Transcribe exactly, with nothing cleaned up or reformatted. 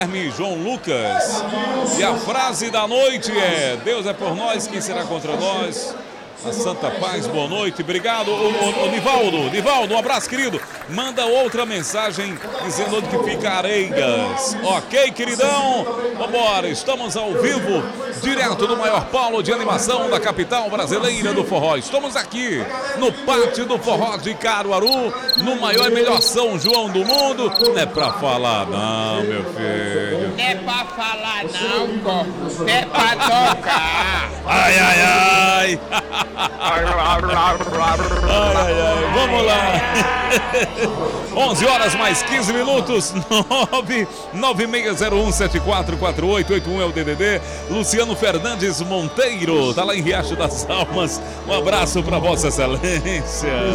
João Lucas. E a frase da noite é: Deus é por nós, quem será contra nós? A Santa Paz, boa noite, obrigado. O, o, o Nivaldo, Nivaldo, um abraço, querido. Manda outra mensagem dizendo onde que fica Areias. Ok, queridão? Vambora, estamos ao vivo, direto do maior polo de animação da capital brasileira do forró. Estamos aqui no Pátio do Forró de Caruaru, no maior e melhor São João do mundo. Não é pra falar não, meu filho. Não é pra falar não, pô. É pra tocar. Ai, ai, ai. Ai, ai, ai. Vamos lá. onze horas mais quinze minutos. nove nove seis zero um sete quatro quatro oito oito um é o D D D. Luciano Fernandes Monteiro tá lá em Riacho das Almas. Um abraço para Vossa Excelência.